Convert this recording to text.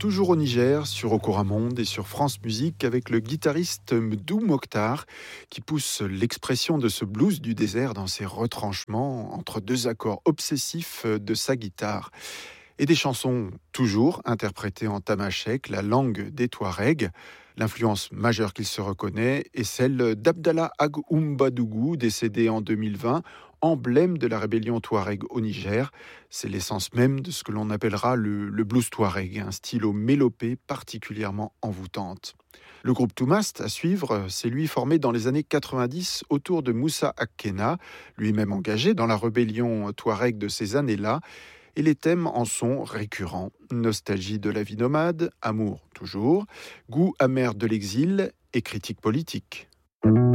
toujours au Niger, sur Okora Monde et sur France Musique avec le guitariste Mdou Mokhtar qui pousse l'expression de ce blues du désert dans ses retranchements entre deux accords obsessifs de sa guitare. Et des chansons toujours interprétées en tamashek, la langue des Touaregs. L'influence majeure qu'il se reconnaît est celle d'Abdallah Ag Oumbadougou, décédé en 2020, emblème de la rébellion Touareg au Niger. C'est l'essence même de ce que l'on appellera le blues Touareg, un style aux mélopées particulièrement envoûtantes. Le groupe Toumast, à suivre, c'est lui formé dans les années 90 autour de Moussa Akkena, lui-même engagé dans la rébellion Touareg de ces années-là. Et les thèmes en sont récurrents. Nostalgie de la vie nomade, amour toujours, goût amer de l'exil et critique politique.